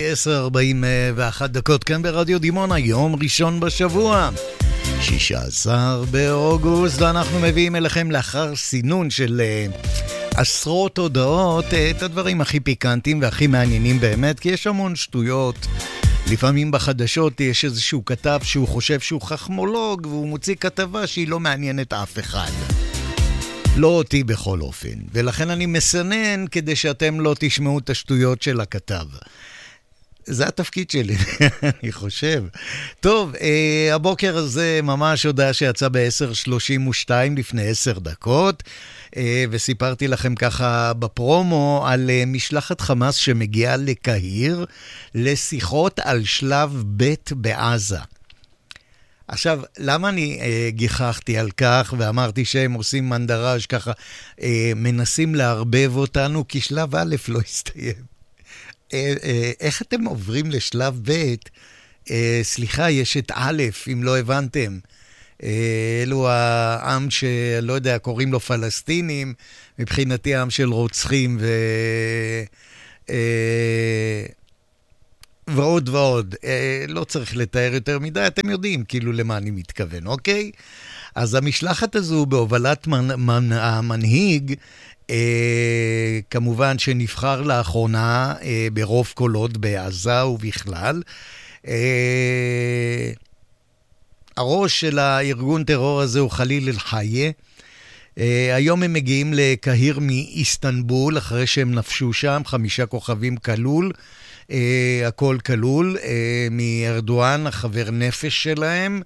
10:41 כאן ברדיו דימונה, יום ראשון בשבוע, 16 באוגוסט, ואנחנו מביאים אליכם לאחר סינון של עשרות הודעות את הדברים הכי פיקנטיים והכי מעניינים באמת, כי יש המון שטויות. לפעמים בחדשות יש איזשהו כתב שהוא חושב שהוא חכמולוג והוא מוציא כתבה שהיא לא מעניינת אף אחד. לא אותי בכל אופן, ולכן אני מסנן כדי שאתם לא תשמעו את השטויות של הכתב. זה התפקיד שלי, אני חושב. טוב, הבוקר הזה ממש הודעה שיצא ב-10:32 לפני 10 דקות, וסיפרתי לכם ככה בפרומו על משלחת חמאס שמגיעה לקהיר לשיחות על שלב ב' בעזה. עכשיו, למה אני גיחכתי על כך ואמרתי שהם עושים מנדראז' ככה, מנסים להרבב אותנו, כי שלב א' לא הסתיים. איך אתם עוברים לשלב ב'? סליחה, יש את א', אם לא הבנתם. אלו העם שלא יודע, קוראים לו פלסטינים, מבחינתי העם של רוצחים ועוד ועוד. לא צריך לתאר יותר מדי, אתם יודעים כאילו למה אני מתכוון, אוקיי? אז המשלחת הזו בהובלת המנהיג, כמובן שנבחר לאחרונה ברוב קולות בעזה ובכלל, הראש של הארגון טרור הזה הוא חליל אל-חיה. היום הם מגיעים לקהיר מאיסטנבול, אחרי שהם נפשו שם, 5 כוכבים כלול, הכל כלול, מארדואן, החבר נפש שלהם,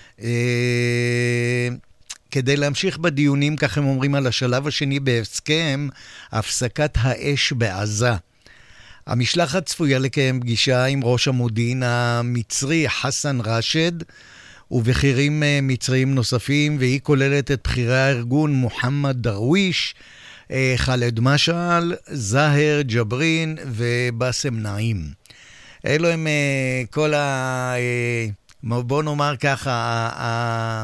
כדי להמשיך בדיונים, כך הם אומרים, על השלב השני בהסכם, הפסקת האש בעזה. המשלחת צפויה לקיים פגישה עם ראש המודיעין המצרי חסן רשד, ובכירים מצריים נוספים, והיא כוללת את בכירי הארגון מוחמד דרוויש, חאלד משעל, זהר ג'ברין ובאסם נעים. אלו הם כל בוא נאמר ככה,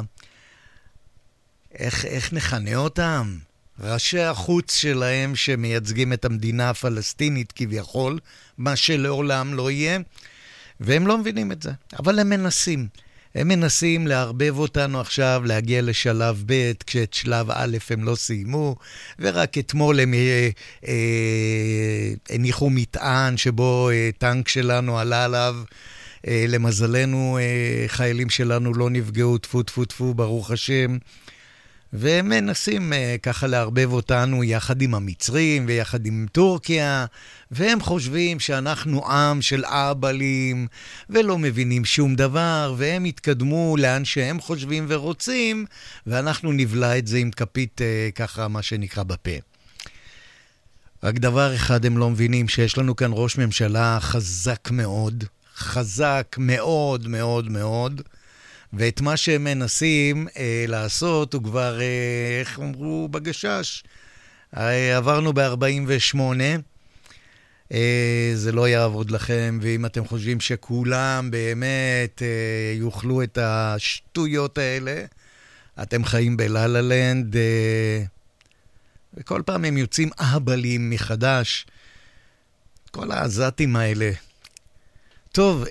איך נכנה אותם? ראשי החוץ שלהם שמייצגים את המדינה הפלסטינית כביכול, מה שלעולם לא יהיה, והם לא מבינים את זה, אבל הם מנסים. הם מנסים להרבב אותנו עכשיו, להגיע לשלב ב', כשאת שלב א' הם לא סיימו, ורק אתמול הם הניחו מטען שבו טנק שלנו עלה עליו, למזלנו חיילים שלנו לא נפגעו, טפו טפו טפו, ברוך השם, והם מנסים ככה להרבב אותנו יחד עם המצרים ויחד עם טורקיה, והם חושבים שאנחנו עם של אבלים ולא מבינים שום דבר, והם יתקדמו לאן שהם חושבים ורוצים, ואנחנו נבלע את זה עם כפית ככה מה שנקרא בפה. רק דבר אחד הם לא מבינים, שיש לנו כאן ראש ממשלה חזק מאוד, חזק מאוד מאוד מאוד, ואת מה שהם מנסים לעשות הוא כבר, איך אמרו בגשש, עברנו ב-48, זה לא יעבוד לכם, ואם אתם חושבים שכולם באמת יוכלו את השטויות האלה, אתם חיים בללה-לנד, וכל פעם הם יוצאים אהבלים מחדש, כל העזתים האלה. טוב,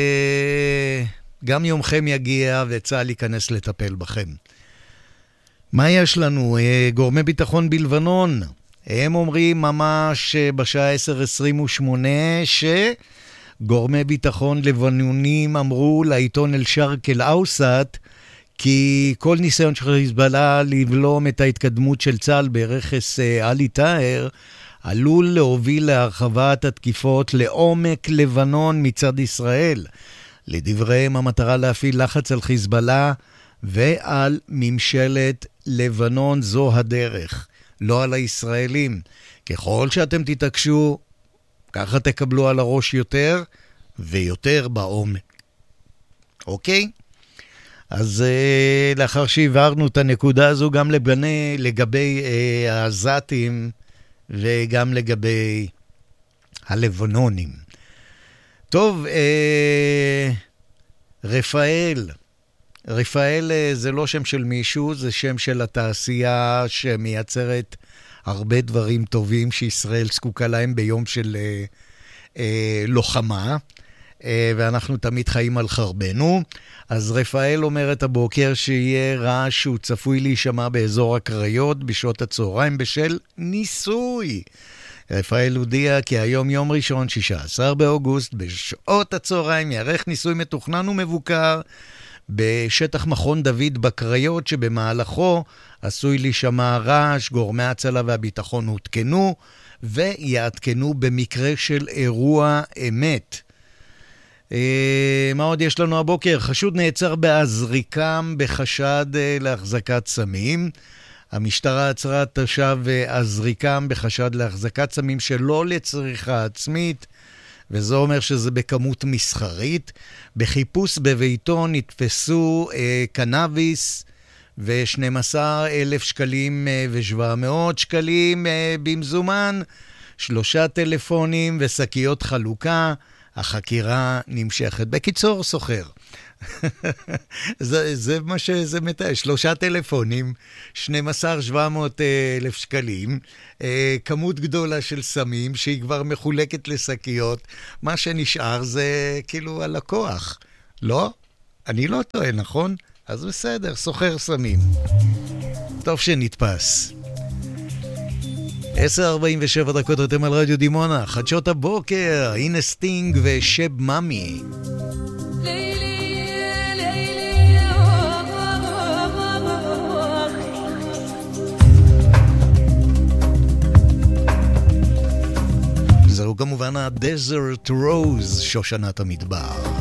גם יומכם יגיע וצה"ל ייכנס לטפל בכם. מה יש לנו? גורמי ביטחון בלבנון. הם אומרים ממש בשעה 10:28 שגורמי ביטחון לבנונים אמרו לעיתון אל-שרק אל-אוסט כי כל ניסיון של חיזבאללה לבלום את ההתקדמות של צה"ל ברכס עלי טאהר עלול להוביל להרחבת התקיפות לעומק לבנון מצד ישראל. לדבריהם המטרה להפעיל לחץ על חיזבאללה ועל ממשלת לבנון, זו הדרך, לא על הישראלים. ככל שאתם תתעקשו, ככה תקבלו על הראש יותר ויותר בעומק. אוקיי? אז לאחר שהבהרנו את הנקודה הזו גם לגבי העזתים וגם לגבי הלבנונים. טוב, רפאל זה לא שם של מישהו, זה שם של התעשייה שמייצרת הרבה דברים טובים שישראל זקוקה להם ביום של לוחמה, ואנחנו תמיד חיים על חרבנו. אז רפאל אומרת הבוקר שיהיה רעש שהוא צפוי להישמע באזור הקריות בשעות הצהריים בשל ניסוי. רפאל הודיע כי היום יום ראשון 16 באוגוסט בשעות הצהריים יערך ניסוי מתוכנן ומבוקר בשטח מכון דוד בקריות, שבמהלכו עשוי להישמע רעש. גורמי ההצלה והביטחון הותקנו ויעדכנו במקרה של אירוע אמת. מה עוד יש לנו הבוקר? חשוד נעצר בעזריקם בחשד להחזקת סמים. המשטרה עצרה תושב עזריקם בחשד להחזקת סמים שלא לצריכה עצמית, וזה אומר שזה בכמות מסחרית. בחיפוש בביתו נתפסו קנאביס ו12,000 שקלים ו700 שקלים במזומן, 3 טלפונים ושקיות חלוקה. החקירה נמשכת. בקיצור, סוחר. זה מה שזה מתאר. 3 טלפונים, 12,700 שקלים, כמות גדולה של סמים שהיא כבר מחולקת לשקיות. מה שנשאר זה כאילו הלקוח. לא? אני לא טועה, נכון? אז בסדר, סוחר סמים. טוב שנתפס. 10:47 דקות, אתם על רדיו דימונה, חדשות הבוקר, הנה סטינג ושב ממי. זהו כמובן הדזרט רוז, שושנת המדבר.